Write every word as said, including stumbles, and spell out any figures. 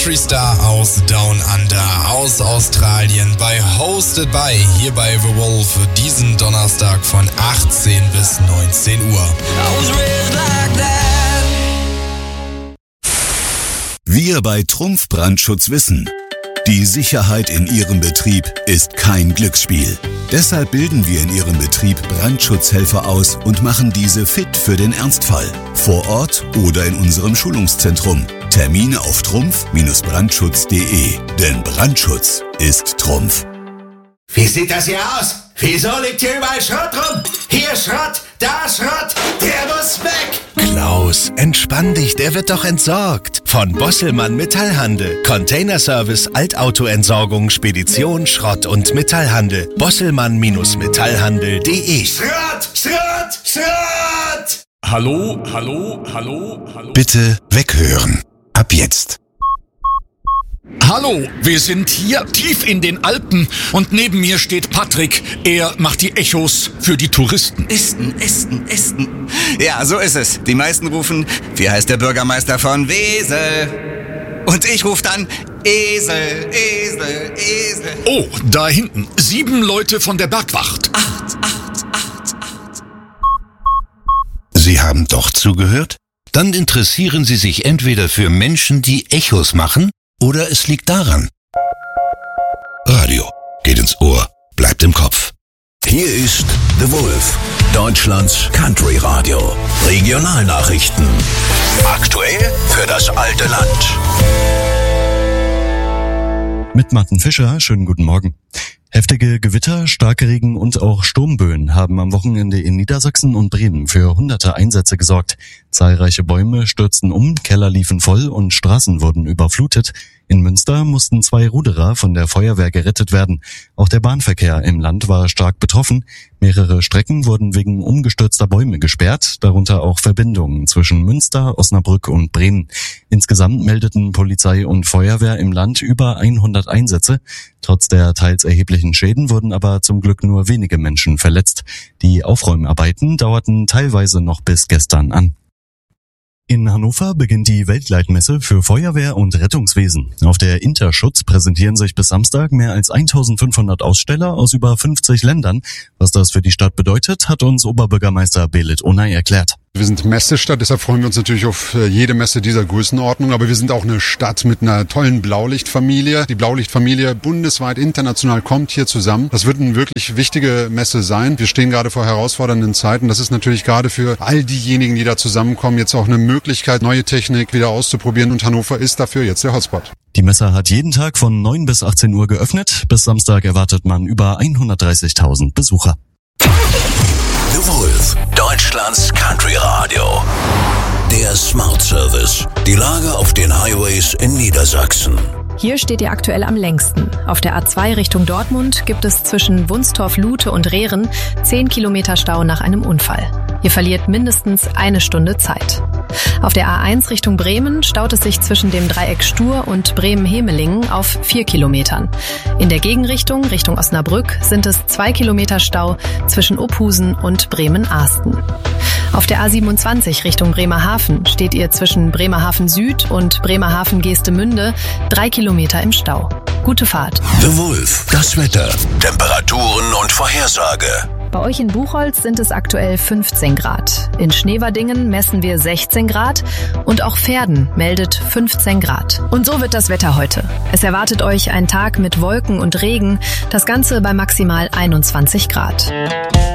Country Star aus Down Under, aus Australien, bei Hosted by, hier bei The Wolf, diesen Donnerstag von achtzehn bis neunzehn Uhr. Wir bei Trumpf Brandschutz wissen, die Sicherheit in Ihrem Betrieb ist kein Glücksspiel. Deshalb bilden wir in Ihrem Betrieb Brandschutzhelfer aus und machen diese fit für den Ernstfall. Vor Ort oder in unserem Schulungszentrum. Termine auf trumpf Brandschutz punkt de. Denn Brandschutz ist Trumpf. Wie sieht das hier aus? Wieso liegt hier überall Schrott rum? Hier Schrott, da Schrott, der muss weg! Klaus, entspann dich, der wird doch entsorgt. Von Bosselmann Metallhandel. Containerservice, Altautoentsorgung, Spedition, Schrott und Metallhandel. Bosselmann Metallhandel punkt de. Schrott, Schrott, Schrott! Hallo, hallo, hallo, hallo. Bitte weghören. Ab jetzt. Hallo, wir sind hier tief in den Alpen und neben mir steht Patrick. Er macht die Echos für die Touristen. Esten, Esten, Esten. Ja, so ist es. Die meisten rufen, wie heißt der Bürgermeister von Wesel? Und ich rufe dann Esel, Esel, Esel. Oh, da hinten. Sieben Leute von der Bergwacht. Acht, acht, acht, acht. Sie haben doch zugehört? Dann interessieren Sie sich entweder für Menschen, die Echos machen, oder es liegt daran. Radio geht ins Ohr, bleibt im Kopf. Hier ist The Wolf, Deutschlands Country Radio. Regionalnachrichten. Aktuell für das alte Land. Mit Martin Fischer, schönen guten Morgen. Heftige Gewitter, Starkregen und auch Sturmböen haben am Wochenende in Niedersachsen und Bremen für hunderte Einsätze gesorgt. Zahlreiche Bäume stürzten um, Keller liefen voll und Straßen wurden überflutet. In Münster mussten zwei Ruderer von der Feuerwehr gerettet werden. Auch der Bahnverkehr im Land war stark betroffen. Mehrere Strecken wurden wegen umgestürzter Bäume gesperrt, darunter auch Verbindungen zwischen Münster, Osnabrück und Bremen. Insgesamt meldeten Polizei und Feuerwehr im Land über hundert Einsätze. Trotz der teils erheblichen Schäden wurden aber zum Glück nur wenige Menschen verletzt. Die Aufräumarbeiten dauerten teilweise noch bis gestern an. In Hannover beginnt die Weltleitmesse für Feuerwehr und Rettungswesen. Auf der Interschutz präsentieren sich bis Samstag mehr als eintausendfünfhundert Aussteller aus über fünfzig Ländern. Was das für die Stadt bedeutet, hat uns Oberbürgermeister Belit Onay erklärt. Wir sind Messestadt, deshalb freuen wir uns natürlich auf jede Messe dieser Größenordnung, aber wir sind auch eine Stadt mit einer tollen Blaulichtfamilie. Die Blaulichtfamilie bundesweit, international kommt hier zusammen. Das wird eine wirklich wichtige Messe sein. Wir stehen gerade vor herausfordernden Zeiten. Das ist natürlich gerade für all diejenigen, die da zusammenkommen, jetzt auch eine Möglichkeit, neue Technik wieder auszuprobieren, und Hannover ist dafür jetzt der Hotspot. Die Messe hat jeden Tag von neun bis achtzehn Uhr geöffnet. Bis Samstag erwartet man über hundertdreißigtausend Besucher. The Wolf, Deutschlands Country Radio. Der Smart Service. Die Lage auf den Highways in Niedersachsen. Hier steht ihr aktuell am längsten. Auf der A zwei Richtung Dortmund gibt es zwischen Wunstorf-Lute und Rehren zehn Kilometer Stau nach einem Unfall. Ihr verliert mindestens eine Stunde Zeit. Auf der A eins Richtung Bremen staut es sich zwischen dem Dreieck Stur und Bremen-Hemelingen auf vier Kilometern. In der Gegenrichtung, Richtung Osnabrück, sind es zwei Kilometer Stau zwischen Ophusen und Bremen-Ahsten. Auf der A siebenundzwanzig Richtung Bremerhaven steht ihr zwischen Bremerhaven Süd und Bremerhaven-Geestemünde drei Kilometer im Stau. Gute Fahrt. The Wolf, das Wetter, Temperaturen und Vorhersage. Bei euch in Buchholz sind es aktuell fünfzehn Grad. In Schneverdingen messen wir sechzehn Grad und auch Verden meldet fünfzehn Grad. Und so wird das Wetter heute. Es erwartet euch ein Tag mit Wolken und Regen, das Ganze bei maximal einundzwanzig Grad.